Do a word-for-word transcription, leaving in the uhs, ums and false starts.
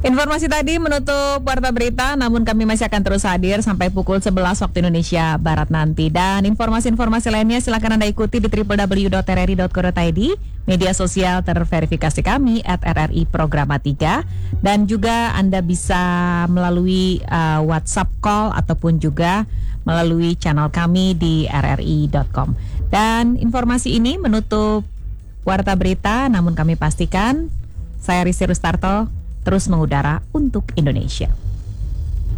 Informasi tadi menutup Warta Berita, namun kami masih akan terus hadir sampai pukul sebelas waktu Indonesia Barat nanti. Dan informasi-informasi lainnya silakan Anda ikuti di w w w dot r r i dot co dot i d, media sosial terverifikasi kami at r r i programa tiga, dan juga Anda bisa melalui uh, WhatsApp call ataupun juga melalui channel kami di r r i dot com. Dan informasi ini menutup Warta Berita, namun kami pastikan saya Risi Rustarto terus mengudara untuk Indonesia.